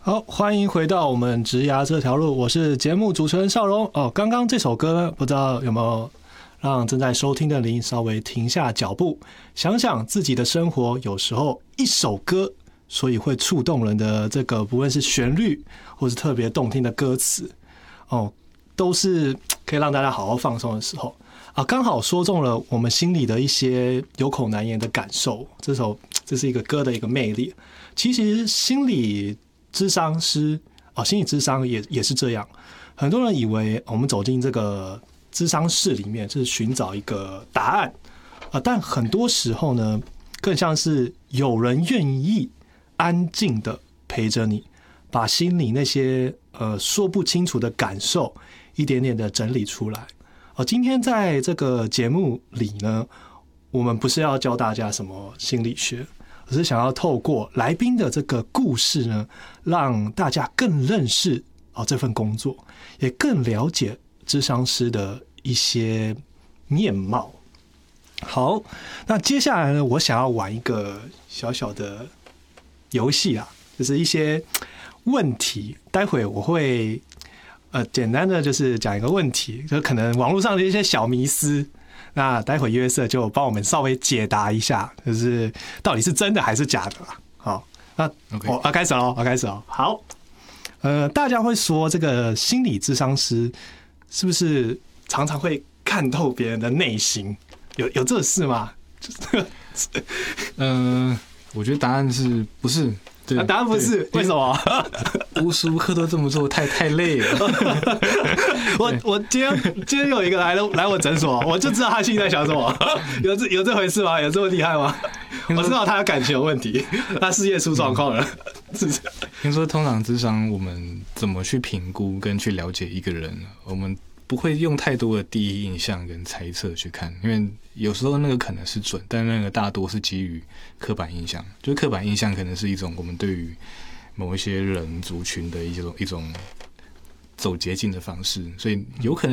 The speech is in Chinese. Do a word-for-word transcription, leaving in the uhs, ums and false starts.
好，欢迎回到我们职涯这条路，我是节目主持人邵荣。哦，刚刚这首歌呢，不知道有没有让正在收听的您稍微停下脚步，想想自己的生活，有时候一首歌，所以会触动人的这个，不论是旋律或是特别动听的歌词，哦，都是可以让大家好好放松的时候啊。刚好说中了我们心里的一些有口难言的感受。这首这是一个歌的一个魅力。其实心理諮商師哦，心理諮商也也是这样。很多人以为我们走进这个諮商室里面，就是寻找一个答案啊，但很多时候呢，更像是有人愿意安静的陪着你，把心里那些呃说不清楚的感受，一点点的整理出来。哦，今天在这个节目里呢，我们不是要教大家什么心理学。只是想要透过来宾的这个故事呢，让大家更认识哦这份工作，也更了解諮商師的一些面貌。好，那接下来呢，我想要玩一个小小的游戏啊，就是一些问题，待会我会呃简单的就是讲一个问题，就可能网络上的一些小迷思。那待会约瑟就帮我们稍微解答一下，就是到底是真的还是假的啦。好，那我啊开始喽，我开始喽。好，呃，大家会说这个心理諮商師是不是常常会看透别人的内心？有有这事吗？ 嗯、呃，我觉得答案是不是？对， 啊、答案不是，为什么？ 无时无刻都这么做，太太累了。 我我今天今天有一个来了来我诊所，我就知道他心里在想什么。有这有这回事吗？有这么厉害吗？我知道他感情有问题，他事业出状况了。 听说通常諮商我们怎么去评估跟去了解一个人，我们不会用太多的第一印象跟猜测去看，因为有时候那个可能是准，但那个大多是基于刻板印象。就是刻板印象可能是一种我们对于某一些人族群的一种一种走捷径的方式，所以有可能